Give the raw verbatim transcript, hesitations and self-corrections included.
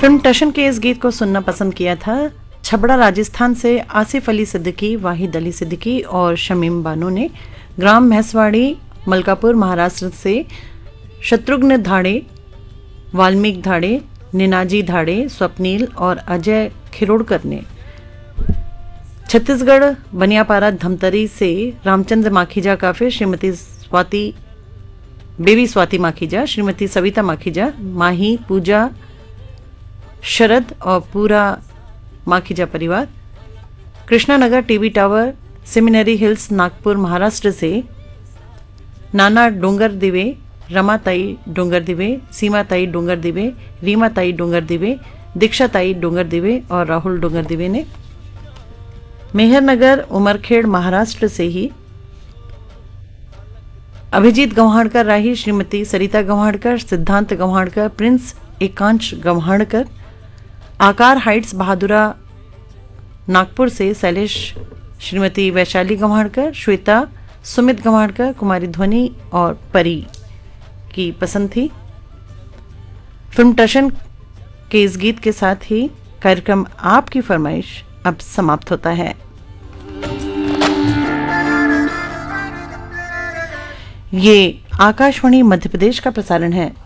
Film टशन के इस गीत को सुनना पसंद किया था छबड़ा राजस्थान से आसिफ अली सिद्दीकी, वाहिद अली सिद्दीकी और शमीम बानो ने। ग्राम महसवाड़ी मलकापुर महाराष्ट्र से शत्रुघ्न धाड़े, वाल्मीकि धाड़े, निनाजी धाड़े, स्वप्नील और अजय खिरोड़कर ने। छत्तीसगढ़ बनियापारा धमतरी से रामचंद्र माखीजा का फिर श्रीमती स्वाति बेबी स्वाति माखीजा, श्रीमती सविता माखीजा, माही, पूजा, शरद और पूरा माखीजा परिवार। Krishnanagar TV tower, seminary hills, Nagpur Maharashtra से नाना डोंगर दिवे, रमाताई डोंगर दिवे, सीमाताई डोंगर दिवे, रीमाताई डोंगर दिवे, दीक्षाताई डोंगर दिवे और राहुल डोंगर दिवे ने। मेहरनगर उमरखेड़ महाराष्ट्र से ही अभिजीत गव्हाणकर राही, श्रीमती सरिता गव्हाणकर, सिद्धांत गव्हाणकर, प्रिंस एकांश गव्हाणकर। आकार हाइट्स बहादुरा नागपुर से शैलेश, श्रीमती वैशाली गव्हाणकर, श्वेता, सुमित गव्हाणकर, कुमारी ध्वनि और परी की पसंद थी। फिल्म टशन के इस गीत के साथ ही कार्यक्रम आपकी फरमाइश अब समाप्त होता है। ये आकाशवाणी मध्य प्रदेश का प्रसारण है।